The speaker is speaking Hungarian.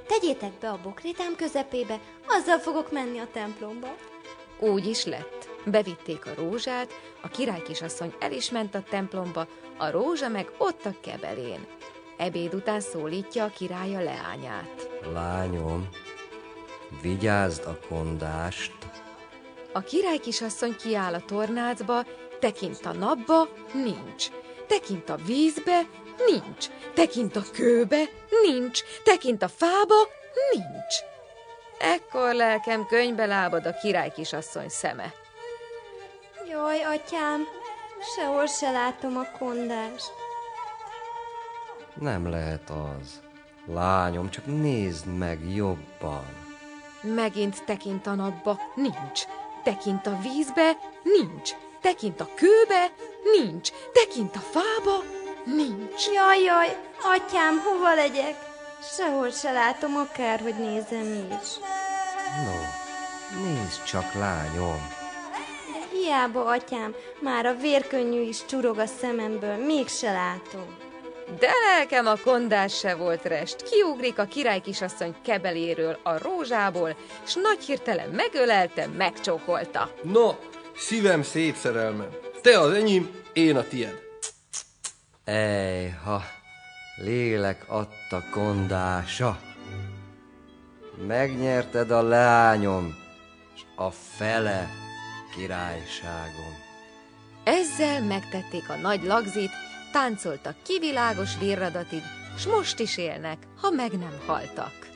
Tegyétek be a bokrétám közepébe, azzal fogok menni a templomba. Úgy is lett. Bevitték a rózsát, a királykisasszony el is ment a templomba, a rózsa meg ott a kebelén. Ebéd után szólítja a király a leányát. Lányom, vigyázd a kondást. A királykisasszony kiáll a tornácba, tekint a napba, nincs. Tekint a vízbe, nincs. Tekint a kőbe, nincs. Tekint a fába, nincs. Ekkor lelkem könyvbe lábad a királykisasszony szeme. Jaj, atyám, sehol se látom a kondást. Nem lehet az. Lányom, csak nézd meg jobban. Megint tekint a napba, nincs. Tekint a vízbe, nincs. Tekint a kőbe, nincs. Tekint a fába, nincs. Jaj, atyám, hova legyek? Sehol se látom, akárhogy nézem is. No, nézd csak, lányom. De hiába, atyám, már a vérkönnyű is csurog a szememből, mégse látom. De lelkem, a kondás se volt rest. Kiugrik a királykisasszony kebeléről a rózsából, s nagy hirtelen megölelte, megcsókolta. No, szívem szép szerelmem. Te az enyém, én a tied. Ejha, lélek adta kondása. Megnyerted a lányom, s a fele királyságom. Ezzel megtették a nagy lagzit, táncoltak kivilágos virradatig, s most is élnek, ha meg nem haltak.